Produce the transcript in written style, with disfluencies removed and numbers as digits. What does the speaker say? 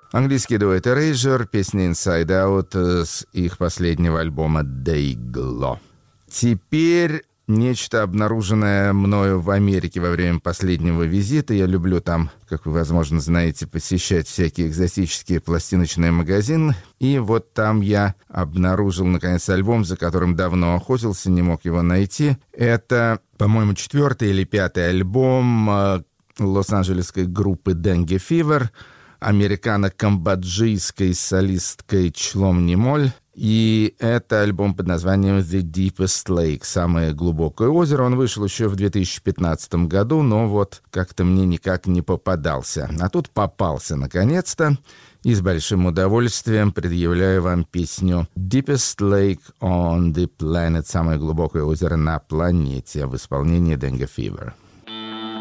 Английский дуэт Erasure, песня Inside Out с их последнего альбома Dayglow. Теперь нечто, обнаруженное мною в Америке во время последнего визита. Я люблю там, как вы, возможно, знаете, посещать всякие экзотические пластиночные магазины. И вот там я обнаружил, наконец, альбом, за которым давно охотился, не мог его найти. Это, по-моему, 4-й или 5-й альбом лос-анджелесской группы Dengue Fever, американо-камбоджийской солисткой Члом Немоль. И это альбом под названием «The Deepest Lake», «Самое глубокое озеро». Он вышел еще в 2015 году, но вот как-то мне никак не попадался. А тут попался наконец-то. И с большим удовольствием предъявляю вам песню «Deepest Lake on the Planet», «Самое глубокое озеро на планете» в исполнении Dengue Fever.